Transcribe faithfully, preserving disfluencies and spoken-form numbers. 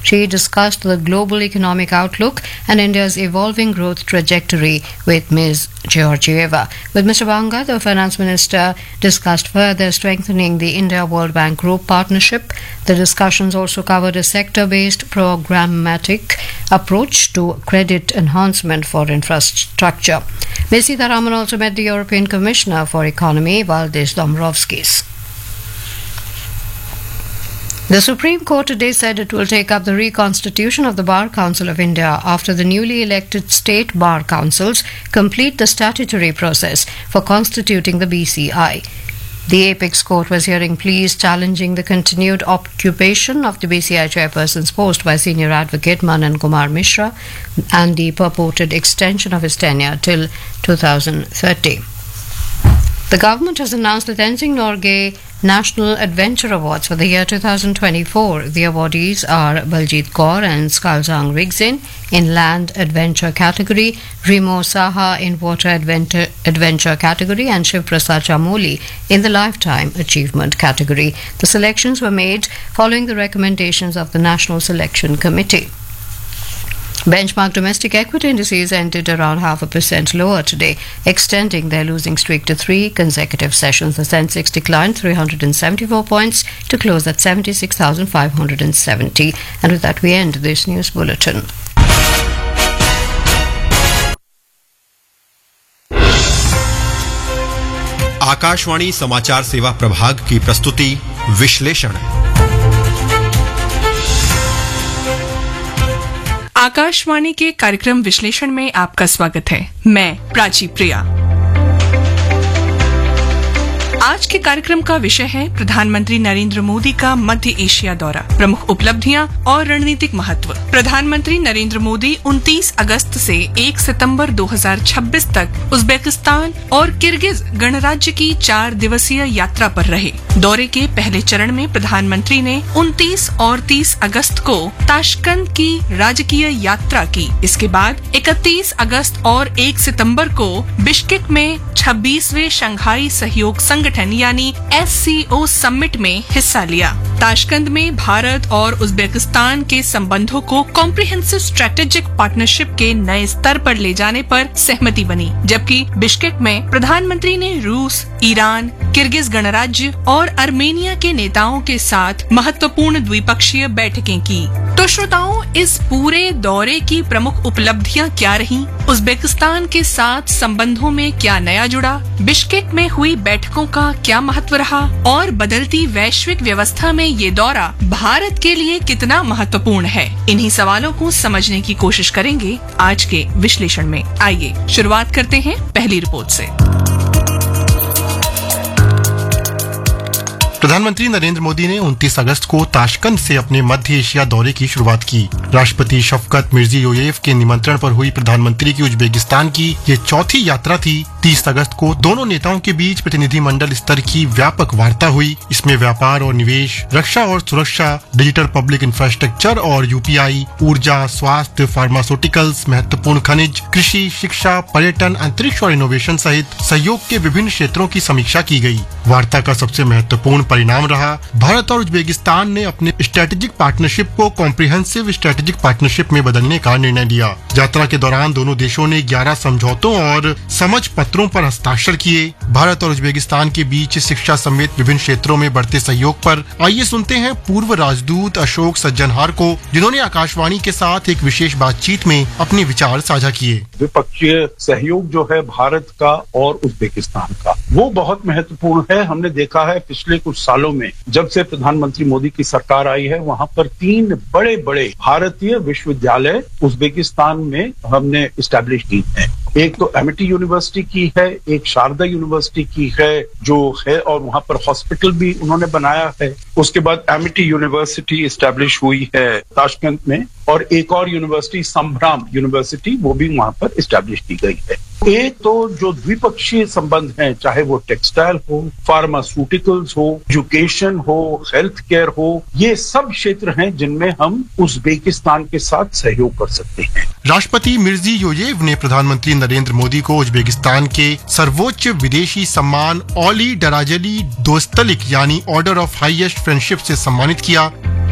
She discussed the global economic outlook and India's evolving growth trajectory with Miz Georgieva. With Mister Banga, the finance minister discussed further strengthening the India-World Bank Group partnership. The discussions also covered a sector-based programmatic approach to credit enhancement for infrastructure. Miz Sitharaman also met the European Commissioner for Economy, Valdis Dombrovskis. The Supreme Court today said it will take up the reconstitution of the Bar Council of India after the newly elected state bar councils complete the statutory process for constituting the B C I. The Apex Court was hearing pleas challenging the continued occupation of the B C I chairperson's post by senior advocate Manan Kumar Mishra and the purported extension of his tenure till two thousand thirty. The government has announced the Tenzing Norgay National Adventure Awards for the year two thousand twenty-four. The awardees are Baljit Kaur and Skalzang Rigzin in Land Adventure category, Rimo Saha in Water Adventure, Adventure category, and Shiv Prasad Chamoli in the Lifetime Achievement category. The selections were made following the recommendations of the National Selection Committee. Benchmark domestic equity indices ended around half a percent lower today, extending their losing streak to three consecutive sessions. The Sensex declined three hundred seventy-four points to close at seventy-six thousand five hundred seventy. And with that, we end this news bulletin. Akashvani समाचार सेवा प्रभाग की प्रस्तुति विश्लेषण। आकाशवाणी के कार्यक्रम विश्लेषण में आपका स्वागत है। मैं प्राची प्रिया। आज के कार्यक्रम का विषय है प्रधानमंत्री नरेंद्र मोदी का मध्य एशिया दौरा, प्रमुख उपलब्धियां और रणनीतिक महत्व। प्रधानमंत्री नरेंद्र मोदी उनतीस अगस्त से एक सितंबर दो हज़ार छब्बीस तक उज्बेकिस्तान और किर्गिज गणराज्य की चार दिवसीय यात्रा पर रहे। दौरे के पहले चरण में प्रधानमंत्री ने उनतीस और तीस अगस्त को ताशकंद की राजकीय यात्रा की। इसके बाद इकतीस अगस्त और एक सितंबर को बिश्केक में छब्बीसवें शंघाई सहयोग संगठन यानी एस सी ओ समिट में हिस्सा लिया। ताशकंद में भारत और उज्बेकिस्तान के संबंधों को कॉम्प्रिहेंसिव स्ट्रेटेजिक पार्टनरशिप के नए स्तर पर ले जाने पर सहमति बनी, जबकि बिश्केक में प्रधानमंत्री ने रूस, ईरान, किर्गिज गणराज्य और अर्मेनिया के नेताओं के साथ महत्वपूर्ण द्विपक्षीय बैठकें की। तो श्रोताओं, इस पूरे दौरे की प्रमुख उपलब्धियां क्या रहीं? उज्बेकिस्तान के साथ संबंधों में क्या नया जुड़ा? बिश्केक में हुई बैठकों का क्या महत्व रहा? और बदलती वैश्विक व्यवस्था में ये दौरा भारत के लिए कितना महत्वपूर्ण है? इन्हीं सवालों को समझने की कोशिश करेंगे आज के विश्लेषण में। आइए शुरुआत करते हैं पहली रिपोर्ट से। प्रधानमंत्री नरेंद्र मोदी ने उनतीस अगस्त को ताशकंद से अपने मध्य एशिया दौरे की शुरुआत की। राष्ट्रपति शफकत मिर्जियोयेव के निमंत्रण पर हुई प्रधानमंत्री की उज्बेकिस्तान की ये चौथी यात्रा थी। तीस अगस्त को दोनों नेताओं के बीच प्रतिनिधिमंडल स्तर की व्यापक वार्ता हुई। इसमें व्यापार और निवेश, रक्षा और सुरक्षा, डिजिटल पब्लिक इंफ्रास्ट्रक्चर और यूपीआई, ऊर्जा, स्वास्थ्य, फार्मास्यूटिकल्स, महत्वपूर्ण खनिज, कृषि, शिक्षा, पर्यटन, अंतरिक्ष और इनोवेशन सहित सहयोग के विभिन्न क्षेत्रों की समीक्षा की गई। वार्ता का सबसे महत्वपूर्ण परिणाम रहा भारत और उज्बेकिस्तान ने अपने स्ट्रेटेजिक पार्टनरशिप को कॉम्प्रिहेंसिव स्ट्रेटेजिक पार्टनरशिप में बदलने का निर्णय लिया। यात्रा के दौरान दोनों देशों ने ग्यारह समझौतों और समझ पत्रों पर हस्ताक्षर किए। भारत और उज्बेकिस्तान के बीच शिक्षा समेत विभिन्न क्षेत्रों में बढ़ते सहयोग पर आइए सुनते हैं पूर्व राजदूत अशोक सज्जनहार को, जिन्होंने आकाशवाणी के साथ एक विशेष बातचीत में अपने विचार साझा किए। द्विपक्षीय सहयोग जो है भारत का और उज्बेकिस्तान का, वो बहुत महत्वपूर्ण है। हमने देखा है पिछले कुछ सालों में जब से प्रधानमंत्री मोदी की सरकार आई है, वहां पर तीन बड़े बड़े भारतीय विश्वविद्यालय उज्बेकिस्तान में हमने इस्टेब्लिश की है। एक तो एमिटी यूनिवर्सिटी की है, एक शारदा यूनिवर्सिटी की है जो है, और वहां पर हॉस्पिटल भी उन्होंने बनाया है। उसके बाद एमिटी यूनिवर्सिटी इस्टेब्लिश हुई है ताशकंद में, और एक और यूनिवर्सिटी संभ्राम यूनिवर्सिटी वो भी वहां पर इस्टेब्लिश की गई है। एक तो जो द्विपक्षीय संबंध हैं, चाहे वो टेक्सटाइल हो, फार्मास्यूटिकल्स हो, एजुकेशन हो, हेल्थ केयर हो, ये सब क्षेत्र हैं जिनमें हम उज्बेकिस्तान के साथ सहयोग कर सकते हैं। राष्ट्रपति मिर्जियोयेव ने प्रधानमंत्री नरेंद्र मोदी को उज्बेकिस्तान के सर्वोच्च विदेशी सम्मान ओली डराजली दोस्तलिक यानी ऑर्डर ऑफ हाईएस्ट फ्रेंडशिप से सम्मानित किया।